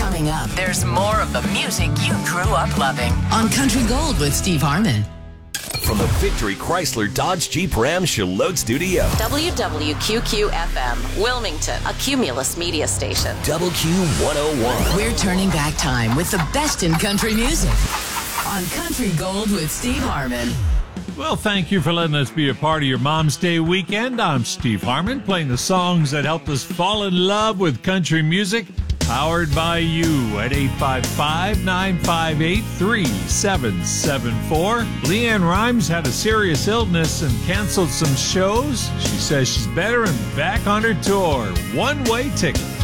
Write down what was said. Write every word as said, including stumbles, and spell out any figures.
Coming up, there's more of the music you grew up loving on Country Gold with Steve Harmon. From the Victory Chrysler Dodge Jeep Ram Charlotte Studio. W W Q Q F M, Wilmington, a Cumulus media station. Double Q one oh one. We're turning back time with the best in country music on Country Gold with Steve Harmon. Well, thank you for letting us be a part of your Mom's Day weekend. I'm Steve Harmon, playing the songs that helped us fall in love with country music. Powered by you at eight five five, nine five eight, three seven seven four. Leanne Rimes had a serious illness and canceled some shows. She says she's better and back on her tour. One-way ticket.